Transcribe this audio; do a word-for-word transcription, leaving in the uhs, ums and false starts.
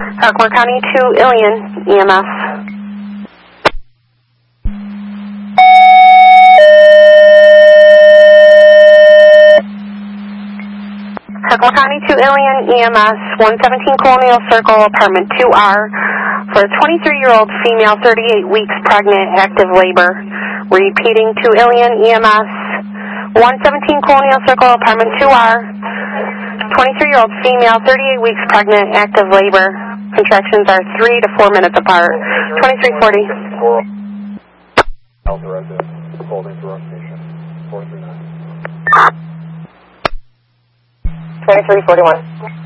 Rockmore County to Ilion, E M S. Rockmore County to Ilion, E M S, one seventeen Colonial Circle, apartment two R, for a twenty-three-year-old female, thirty-eight weeks pregnant, active labor. Repeating to Ilion, E M S, one seventeen Colonial Circle, apartment two R, twenty-three-year-old female, thirty-eight weeks pregnant, active labor. Contractions are three to four minutes apart. twenty-three forty. Alpha resident, holding to room station, four three nine. twenty-three forty-one.